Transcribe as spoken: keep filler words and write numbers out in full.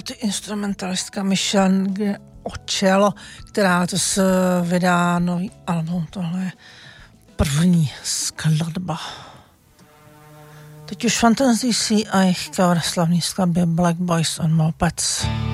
multiinstrumentalistka Michelle Ocello, která to se vydá nový album. Tohle je první skladba. Teď už Fantasy Sea a jejich cover slavný skladby Black Boys on Mopeds.